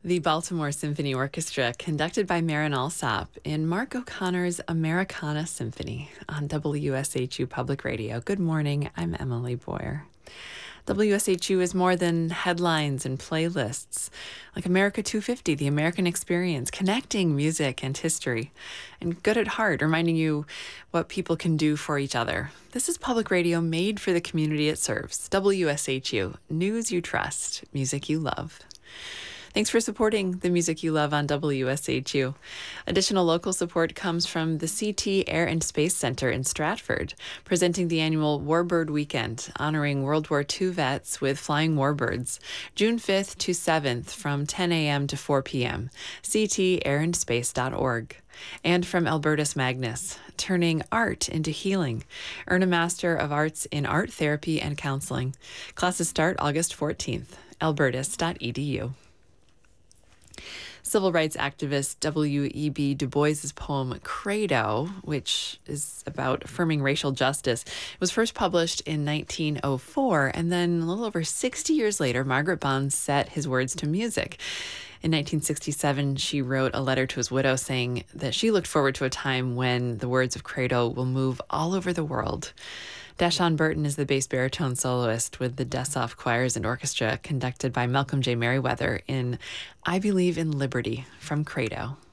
The Baltimore Symphony Orchestra, conducted by Marin Alsop in Mark O'Connor's Americana Symphony on WSHU Public Radio. Good morning, I'm Emily Boyer. WSHU is more than headlines and playlists, like America 250, the American Experience, connecting music and history, and Good at Heart, reminding you what people can do for each other. This is public radio made for the community it serves. WSHU, news you trust, music you love. Thanks for supporting the music you love on WSHU. Additional local support comes from the CT Air and Space Center in Stratford, presenting the annual Warbird Weekend, honoring World War II vets with flying warbirds, June 5th to 7th from 10 a.m. to 4 p.m. ctarandspace.org. And from Albertus Magnus, turning art into healing. Earn a Master of Arts in Art Therapy and Counseling. Classes start August 14th. albertus.edu. Civil rights activist W.E.B. Du Bois's poem Credo, which is about affirming racial justice, was first published in 1904, and then a little over 60 years later, Margaret Bonds set his words to music. In 1967, she wrote a letter to his widow saying that she looked forward to a time when the words of Credo will move all over the world. Dashawn Burton is the bass baritone soloist with the Dessoff Choirs and Orchestra, conducted by Malcolm J. Merriweather in I Believe in Liberty from Credo.